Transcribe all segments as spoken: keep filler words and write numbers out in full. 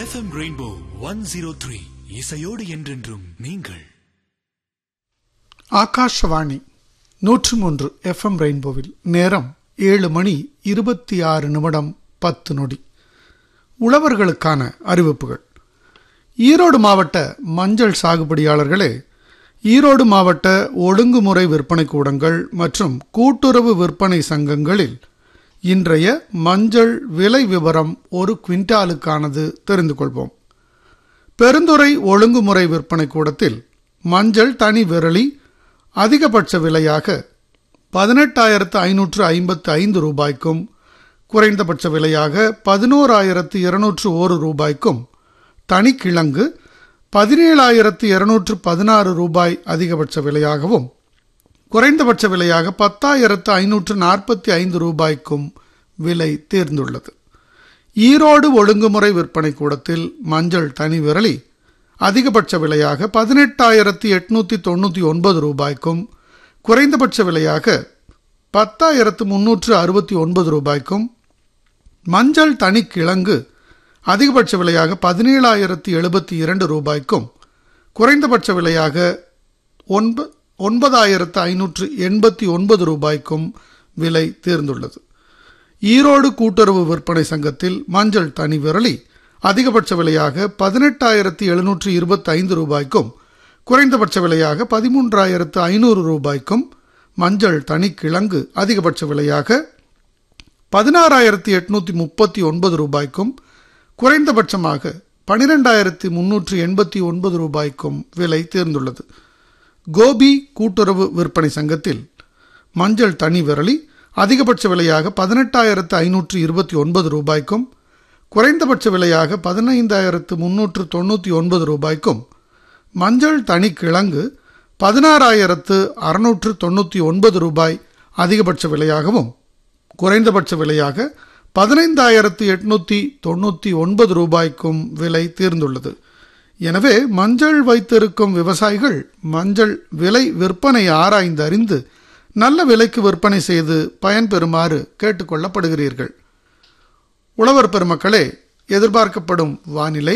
FM rainbow one zero three இசையோடு என்றென்றும் நீங்கள். ஆகாஷவாணி நூற்று மூன்று எஃப்எம் ரெயின்போவில் நேரம் ஏழு மணி இருபத்தி ஆறு நிமிடம் பத்து நொடி. உழவர்களுக்கான அறிவிப்புகள். ஈரோடு மாவட்ட மஞ்சள் சாகுபடியாளர்களே, ஈரோடு மாவட்ட ஒழுங்குமுறை விற்பனை கூடங்கள் மற்றும் கூட்டுறவு விற்பனை சங்கங்களில் இன்றைய மஞ்சள் விலை விவரம் ஒரு குவிண்டாலுக்கானது தெரிந்து கொள்வோம். பெருந்துறை ஒழுங்குமுறை விற்பனை கூடத்தில் மஞ்சள் தனி விரலி அதிகபட்ச விலையாக பதினெட்டாயிரத்து ஐநூற்று ஐம்பத்து ஐந்து ரூபாய்க்கும் குறைந்தபட்ச விலையாக பதினோராயிரத்து இருநூற்று ஒரு ரூபாய்க்கும், தனிக்கிழங்கு பதினேழாயிரத்து இருநூற்று பதினாறு ரூபாய் அதிகபட்ச விலையாகவும் குறைந்தபட்ச விலையாக பத்தாயிரத்து ஐநூற்று நாற்பத்தி ஐந்து ரூபாய்க்கும் விலை தேர்ந்துள்ளது. ஈரோடு ஒழுங்குமுறை விற்பனை கூடத்தில் மஞ்சள் தனி விரலி அதிகபட்ச விலையாக பதினெட்டாயிரத்து எட்நூத்தி தொண்ணூத்தி ஒன்பது ரூபாய்க்கும் குறைந்தபட்ச விலையாக பத்தாயிரத்து முன்னூற்று அறுபத்தி ஒன்பது ரூபாய்க்கும், மஞ்சள் தனிக்கிழங்கு அதிகபட்ச விலையாக பதினேழாயிரத்து எழுபத்தி இரண்டு ரூபாய்க்கும் குறைந்தபட்ச விலையாக ஒன்ப ஒன்பதாயிரத்து ஐநூற்று எண்பத்தி ஒன்பது ரூபாய்க்கும் விலை தேர்ந்துள்ளது. ஈரோடு கூட்டுறவு விற்பனை சங்கத்தில் மஞ்சள் தனி விரலி அதிகபட்ச விலையாக பதினெட்டாயிரத்து எழுநூற்று இருபத்தி ஐந்து ரூபாய்க்கும் குறைந்தபட்ச விலையாக பதிமூன்றாயிரத்து ஐநூறு ரூபாய்க்கும், மஞ்சள் தனிக்கிழங்கு அதிகபட்ச விலையாக பதினாறாயிரத்து எட்நூத்தி முப்பத்தி ஒன்பது ரூபாய்க்கும் குறைந்தபட்சமாக பனிரெண்டாயிரத்து முன்னூற்று எண்பத்தி ஒன்பது ரூபாய்க்கும் விலை தேர்ந்துள்ளது. கோபி கூட்டுறவு விற்பனை சங்கத்தில் மஞ்சள் தனி விரலி அதிகபட்ச விலையாக பதினெட்டாயிரத்து ஐநூற்று இருபத்தி ஒன்பது ரூபாய்க்கும் குறைந்தபட்ச விலையாக பதினைந்தாயிரத்து முன்னூற்று தொண்ணூற்றி ஒன்பது ரூபாய்க்கும், மஞ்சள் தனிக்கிழங்கு பதினாறாயிரத்து அறுநூற்று தொண்ணூற்றி ஒன்பது ரூபாய் அதிகபட்ச விலையாகவும் குறைந்தபட்ச விலையாக பதினைந்தாயிரத்து எட்நூத்தி தொண்ணூற்றி ஒன்பது ரூபாய்க்கும் விலை தேர்ந்துள்ளது. எனவே மஞ்சள் வைத்திருக்கும் விவசாயிகள் மஞ்சள் விலை விற்பனை ஆராய்ந்து அறிந்து நல்ல விலைக்கு விற்பனை செய்து பயன்பெறுமாறு கேட்டுக்கொள்ளப்படுகிறீர்கள். உழவர் பெருமக்களே, எதிர்பார்க்கப்படும் வானிலை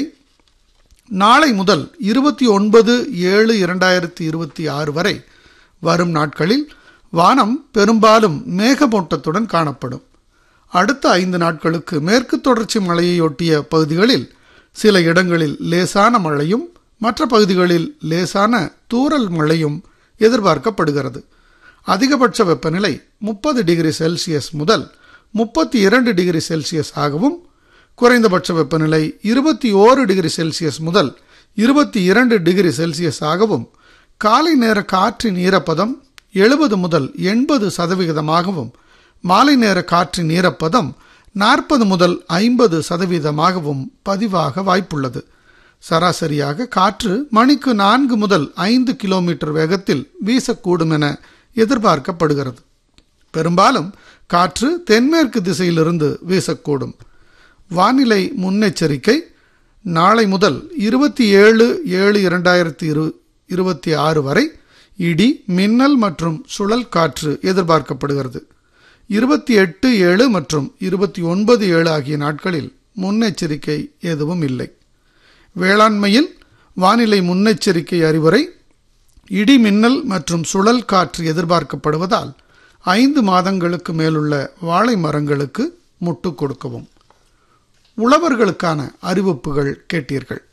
நாளை முதல் இருபத்தி ஒன்பது ஏழு இரண்டாயிரத்தி இருபத்தி ஆறு வரை வரும் நாட்களில் வானம் பெரும்பாலும் மேகமூட்டத்துடன் காணப்படும். அடுத்த ஐந்து நாட்களுக்கு மேற்கு தொடர்ச்சி மலையையொட்டிய பகுதிகளில் சில இடங்களில் லேசான மழையும் மற்ற பகுதிகளில் லேசான தூறல் மழையும் எதிர்பார்க்கப்படுகிறது. அதிகபட்ச வெப்பநிலை முப்பது டிகிரி செல்சியஸ் முதல் முப்பத்தி இரண்டு டிகிரி செல்சியஸ் ஆகவும், குறைந்தபட்ச வெப்பநிலை இருபத்தி ஓரு டிகிரி செல்சியஸ் முதல் இருபத்தி இரண்டு டிகிரி செல்சியஸ் ஆகவும், காலை நேர காற்றின் ஈரப்பதம் எழுபது முதல் எண்பது சதவிகிதமாகவும், மாலை நேர காற்றின் ஈரப்பதம் நாற்பது முதல் ஐம்பது சதவீதமாகவும் பதிவாக வாய்ப்புள்ளது. சராசரியாக காற்று மணிக்கு நான்கு முதல் ஐந்து கிலோமீட்டர் வேகத்தில் வீசக்கூடும் என எதிர்பார்க்கப்படுகிறது. பெரும்பாலும் காற்று தென்மேற்கு திசையிலிருந்து வீசக்கூடும். வானிலை முன்னெச்சரிக்கை. நாளை முதல் இருபத்தி ஏழு ஏழு இரண்டாயிரத்தி இரு இருபத்தி ஆறு வரை இடி, மின்னல் மற்றும் சுழல் காற்று எதிர்பார்க்கப்படுகிறது. இருபத்தி எட்டு ஏழு மற்றும் இருபத்தி ஒன்பது ஏழு ஆகிய நாட்களில் முன்னெச்சரிக்கை எதுவும் இல்லை. வேளாண்மையில் வானிலை முன்னெச்சரிக்கை அறிவுரை. இடி, மின்னல் மற்றும் சுழல் காற்று எதிர்பார்க்கப்படுவதால் ஐந்து மாதங்களுக்கு மேலுள்ள வாழை மரங்களுக்கு முட்டு கொடுக்கவும். உழவர்களுக்கான அறிவிப்புகள் கேட்டீர்கள்.